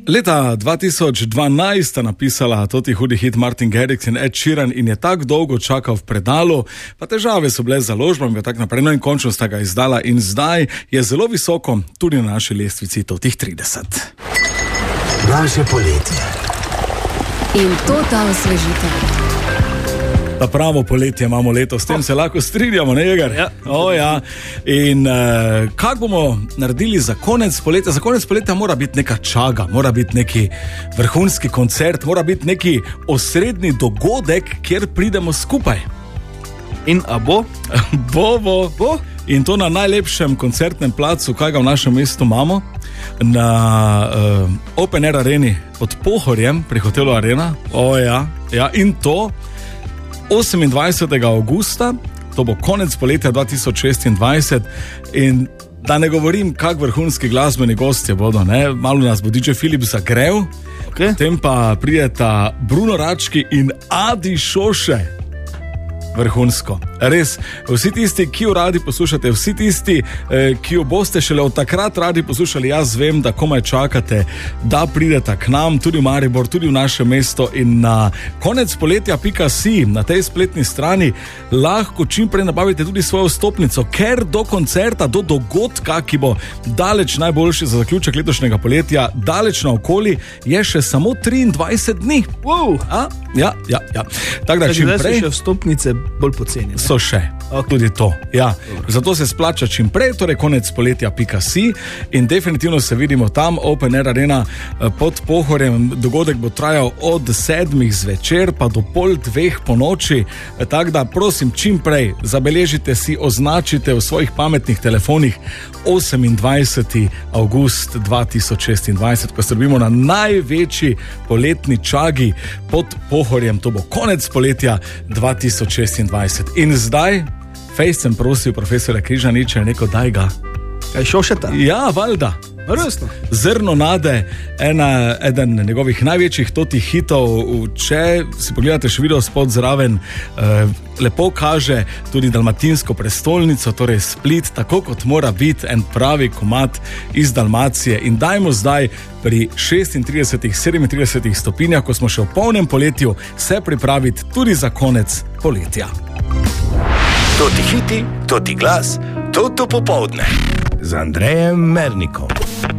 Leta 2012 sta napisala toti hudi hit Martin Garrix in Ed Sheeran in je tako dolgo čakal v predalu, pa težave so bile z založbami, tako naprej, no in končno sta ga izdala in zdaj je zelo visoko tudi na naši lestvici totih 30. Naše poletje. In to ta osvežitev. Ta pravo poletje imamo letos, s tem se lahko strinjamo, ne, Jeger? Ja. Ja. In kako bomo naredili za konec poletja? Za konec poletja mora biti neka čaga, mora biti neki vrhunski koncert, mora biti neki osrednji dogodek, kjer pridemo skupaj. In a bo? Bo. In to na najlepšem koncertnem placu, kaj ga v našem mestu imamo, na Open Air areni pod Pohorjem pri hotelu Arena. Ja. In to 28. augusta, to bo konec poletja 2026 in da ne govorim, kak vrhunski glasbeni gostje bodo, ne? Malo nas bo DJ Filip zagrel, Okay. Potem pa prideta Bruno Rački in Adi Šoše. Vrhunsko. Res, vsi tisti, ki jo radi poslušate, vsi tisti, ki jo boste šele od takrat radi poslušali, jaz vem, da komaj čakate, da pridete k nam, tudi v Maribor, tudi v naše mesto in na konecpoletja.si, na tej spletni strani, lahko čim prej nabavite tudi svojo vstopnico, ker do koncerta, do dogodka, ki bo daleč najboljši za zaključek letošnjega poletja, daleč naokoli, je še samo 23 dni. Wow. Ja. Tako da čim prej. Še vstopnice bolj poceni. So še, tudi to. Ja. Zato se splača čim prej, torej konecpoletja.si in definitivno se vidimo tam, Open Air Arena pod Pohorjem. Dogodek bo trajal od 7 zvečer pa do 1:30 po noči. Tako da prosim, čim prej zabeležite si, označite v svojih pametnih telefonih 28. avgust 2026, ko strmimo na največji poletni čagi pod Pohorjem. To bo konec poletja 2026. In zdaj, fejst sem prosil profesora Križaniča, rekel, daj ga. Kaj Šošeta? Ja, valjda. Resno. Zrno nade, eden njegovih največjih totih hitov, če si pogledate še video spod zraven, lepo kaže tudi dalmatinsko prestolnico, torej Split, tako kot mora biti en pravi komad iz Dalmacije. In dajmo zdaj pri 36-37 stopinjah, ko smo še v polnem poletju, se pripraviti tudi za konec poletja. Toti hiti, toti glas, toto popoldne. Z Andrejem Mernikom.